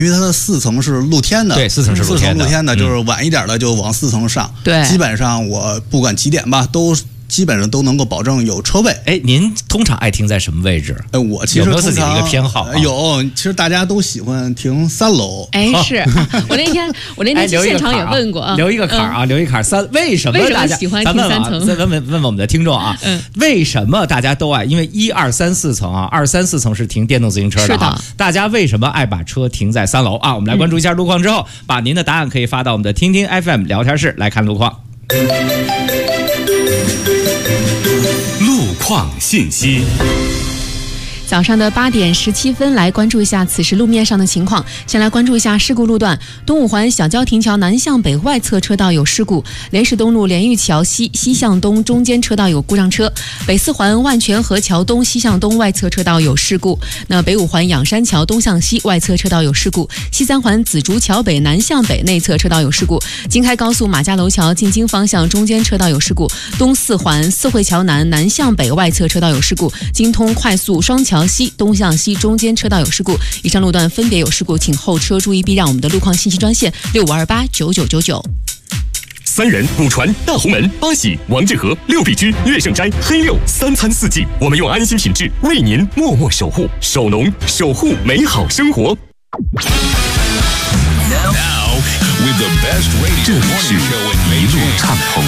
因为它的4层是露天的， 对，4层是露天的， 就是晚一点的就往4层上。 对， 基本上我不管几点吧，基本上都能够保证有车位。 哎，您通常爱停在什么位置？ 我其实有没有自己的一个偏好？ 有，其实大家都喜欢停3楼。 哎，是我那天去现场也问过， 留一个坎儿啊，留一坎儿3。为什么大家喜欢停3层？ 再问我们的听众啊，为什么大家都爱？因为1、2、3、4层啊，2、3、4层是停电动自行车的啊。是的，大家为什么爱把车停在3楼啊？我们来关注一下路况之后，把您的答案可以发到我们的听听 FM 聊天室来看路况。 路况信息。 早上的8点17分，来关注一下此时路面上的情况。先来关注一下事故路段：东五环小交亭桥南向北外侧车道有事故；莲石东路莲玉桥西向东中间车道有故障车；北4环万泉河桥东西向东外侧车道有事故；那北5环仰山桥东向西外侧车道有事故；西3环紫竹桥北南向北内侧车道有事故；京开高速马家楼桥进京方向中间车道有事故；东4环四惠桥南向北外侧车道有事故；京通快速双桥西东向西中间车道有事故。以上路段分别有事故，请后车注意避让。我们的路况信息专线65289999。 3人、古船、大红门、八喜、王致和、六必居、乐盛斋、黑六，3餐4季，我们用安心品质为您默默守护，守农，守护美好生活。 这里是一路畅通。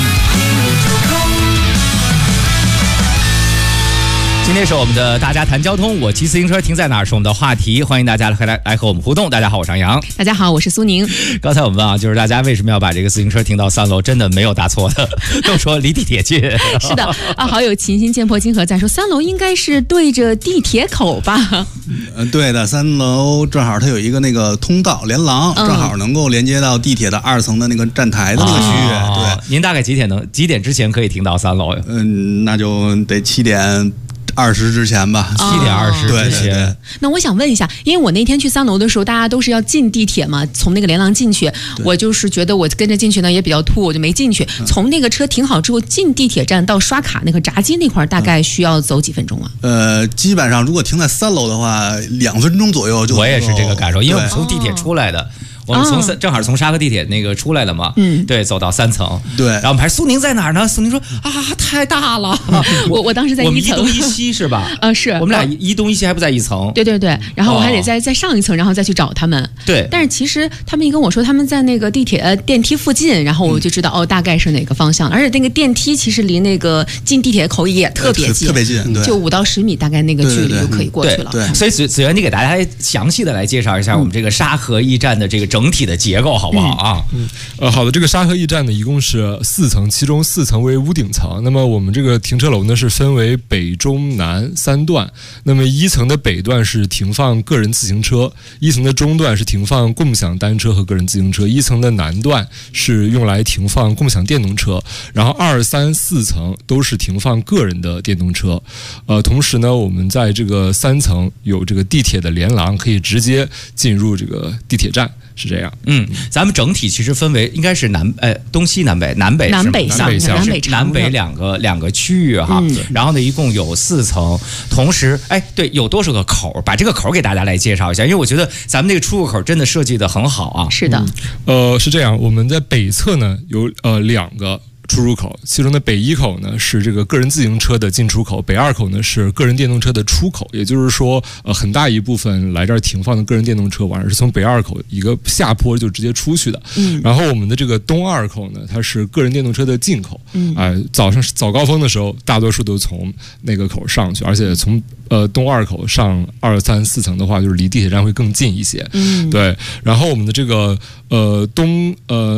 今天是我们的大家谈交通，我骑自行车停在哪儿是我们的话题，欢迎大家来和我们互动。大家好，我是张扬。 大家好，我是苏宁。 刚才我们问啊，就是大家为什么要把这个自行车停到3楼？真的没有答错的，都说离地铁近。 是的啊，好友勤心剑破金河在说3楼应该是对着地铁口吧？ 对的，3楼正好它有一个那个通道连廊，正好能够连接到地铁的2层的那个站台的那个区域。对， 您大概几点之前可以停到3楼？ 那就得7点20之前吧 ，7点20之前。 对。 那我想问一下，因为我那天去3楼的时候，大家都是要进地铁嘛，从那个连廊进去，我就是觉得我跟着进去呢也比较突，我就没进去。从那个车停好之后，进地铁站到刷卡那个闸机那块大概需要走几分钟啊？ 基本上如果停在3楼的话，2分钟左右就。 我也是这个感受，因为我们从地铁出来的。我们正好从沙河地铁那个出来了嘛，对，走到3层， 对， 然后我们还苏宁在哪儿呢？苏宁说啊，太大了。 我当时在1层， 我们1东1西是吧？ 是我们俩1东1西还不在1层。 对，然后我还得再上1层，然后再去找他们。 对， 但是其实他们一跟我说他们在那个电梯附近，然后我就知道大概是哪个方向，而且那个电梯其实离那个进地铁口也特别近，就5到10米大概那个距离就可以过去了。 对， 嗯所以子源，你给大家详细的来介绍一下我们这个沙河驿站的这个整体的结构好不好啊？ 好的，这个沙河驿站呢一共是4层，其中4层为屋顶层。那么我们这个停车楼呢是分为北中南3段。那么1层的北段是停放个人自行车，1层的中段是停放共享单车和个人自行车，1层的南段是用来停放共享电动车，然后2、3、4层都是停放个人的电动车。同时呢，我们在这个3层有这个地铁的连廊，可以直接进入这个地铁站。是这样， 咱们整体其实分为应该是东西南北南北两个区域哈，然后呢一共有4层，同时对，有多少个口？把这个口给大家来介绍一下，因为我觉得咱们这个出入口真的设计的很好啊。 是的， 是这样，我们在北侧呢有2个出入口，其中的北1口呢是这个个人自行车的进出口，北2口呢是个人电动车的出口。也就是说，很大一部分来这儿停放的个人电动车，晚上是从北2口一个下坡就直接出去的。然后我们的这个东2口呢，它是个人电动车的进口。早高峰的时候，大多数都从那个口上去，而且从东2口上2、3、4层的话，就是离地铁站会更近一些。对。然后我们的这个东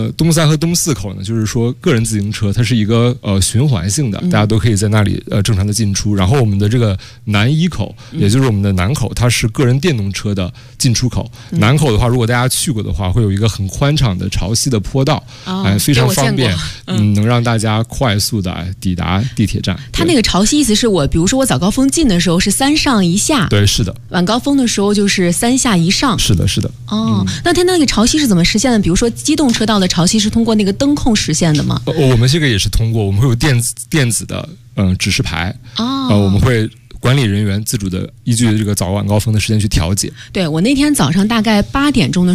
3和东4口呢，就是说个人自行车它是一个循环性的，大家都可以在那里正常的进出。然后我们的这个南1口，也就是我们的南口，它是个人电动车的进出口。南口的话，如果大家去过的话，会有一个很宽敞的潮汐的坡道，非常方便，能让大家快速的抵达地铁站。 它那个潮汐意思是比如说我早高峰进的时候是3上1下， 对，是的。 晚高峰的时候就是3下1上， 是的，是的。 那它那个潮汐是怎么实现的？比如说机动车道的潮汐是通过那个灯控实现的吗？ 我们这个也是通过，我们会有电子的指示牌，我们会管理人员自主的依据这个早晚高峰的时间去调节。 对，我那天早上大概8点钟的